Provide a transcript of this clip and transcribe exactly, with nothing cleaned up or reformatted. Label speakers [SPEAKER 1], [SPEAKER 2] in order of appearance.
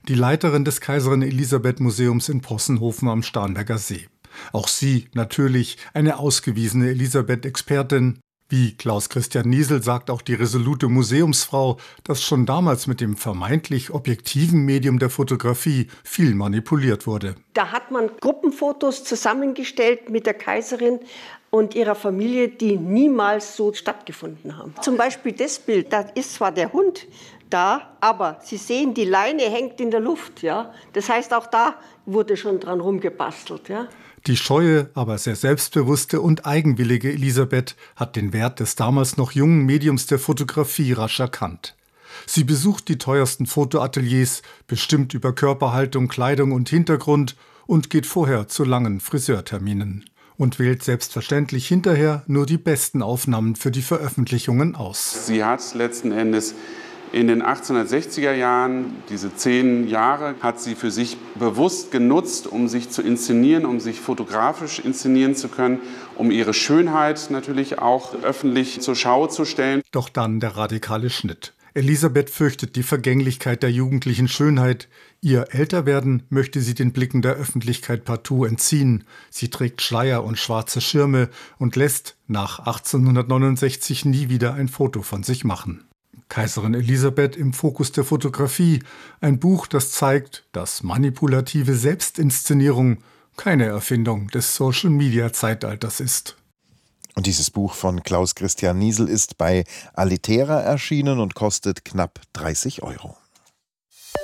[SPEAKER 1] die Leiterin des Kaiserin-Elisabeth-Museums in Possenhofen am Starnberger See. Auch sie natürlich eine ausgewiesene Elisabeth-Expertin. Wie Klaus-Christian Niesel sagt auch die resolute Museumsfrau, dass schon damals mit dem vermeintlich objektiven Medium der Fotografie viel manipuliert wurde.
[SPEAKER 2] Da hat man Gruppenfotos zusammengestellt mit der Kaiserin und ihrer Familie, die niemals so stattgefunden haben. Zum Beispiel das Bild, da ist zwar der Hund da, aber Sie sehen, die Leine hängt in der Luft. Ja? Das heißt, auch da wurde schon dran rumgebastelt. Ja?
[SPEAKER 1] Die scheue, aber sehr selbstbewusste und eigenwillige Elisabeth hat den Wert des damals noch jungen Mediums der Fotografie rasch erkannt. Sie besucht die teuersten Fotoateliers, bestimmt über Körperhaltung, Kleidung und Hintergrund und geht vorher zu langen Friseurterminen. Und wählt selbstverständlich hinterher nur die besten Aufnahmen für die Veröffentlichungen aus.
[SPEAKER 3] Sie hat letzten Endes in den achtzehnhundertsechziger Jahren, diese zehn Jahre, hat sie für sich bewusst genutzt, um sich zu inszenieren, um sich fotografisch inszenieren zu können, um ihre Schönheit natürlich auch öffentlich zur Schau zu stellen.
[SPEAKER 1] Doch dann der radikale Schnitt. Elisabeth fürchtet die Vergänglichkeit der jugendlichen Schönheit. Ihr Älterwerden möchte sie den Blicken der Öffentlichkeit partout entziehen. Sie trägt Schleier und schwarze Schirme und lässt nach achtzehnhundertneunundsechzig nie wieder ein Foto von sich machen. Kaiserin Elisabeth im Fokus der Fotografie, ein Buch, das zeigt, dass manipulative Selbstinszenierung keine Erfindung des Social-Media-Zeitalters ist.
[SPEAKER 4] Und dieses Buch von Klaus-Christian Niesel ist bei Alitera erschienen und kostet knapp dreißig Euro.